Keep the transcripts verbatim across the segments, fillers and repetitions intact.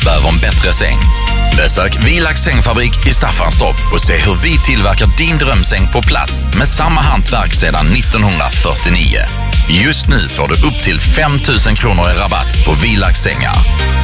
behöver en bättre säng. Besök Vilax sängfabrik i Staffanstorp och se hur vi tillverkar din drömsäng på plats med samma hantverk sedan nittonhundrafyrtionio. Just nu får du upp till fem tusen kronor i rabatt på Vilax sängar.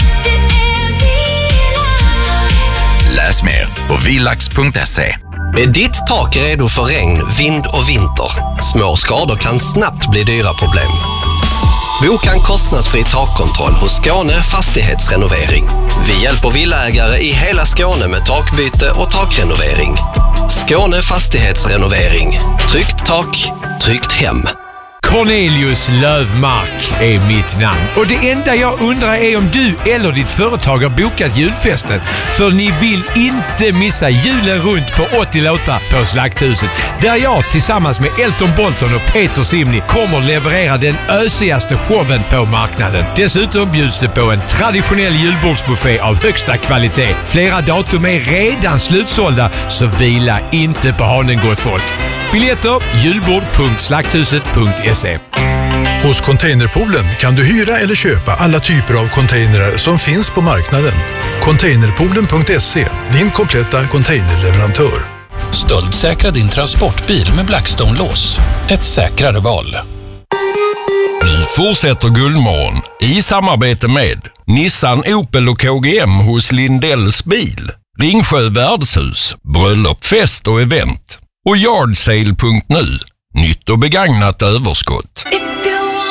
Läs mer på vilax punkt se. Är ditt tak redo för regn, vind och vinter? Små skador kan snabbt bli dyra problem. Boka en kostnadsfri takkontroll hos Skåne Fastighetsrenovering. Vi hjälper villaägare i hela Skåne med takbyte och takrenovering. Skåne Fastighetsrenovering. Tryggt tak, tryggt hem. Cornelius Lövmark är mitt namn. Och det enda jag undrar är om du eller ditt företag har bokat julfesten. För ni vill inte missa julen runt på åttio låtar på Slakthuset. Där jag tillsammans med Elton Bolton och Peter Simni kommer leverera den ösigaste showen på marknaden. Dessutom bjuds det på en traditionell julbordsbuffé av högsta kvalitet. Flera datum är redan slutsålda, så vila inte på hanen, gott folk. Biljetter julbord punkt slakthuset punkt se. Hos Containerpoolen kan du hyra eller köpa alla typer av containrar som finns på marknaden. Containerpoolen punkt se, din kompletta containerleverantör. Stöldsäkra din transportbil med Blackstone-lås. Ett säkrare val. Nu fortsätter Guldmorgon i samarbete med Nissan, Opel och K G M hos Lindells bil, Ringsjö värdshus, bröllop, fest och event och yardsale punkt nu. Nytt och begagnat överskott.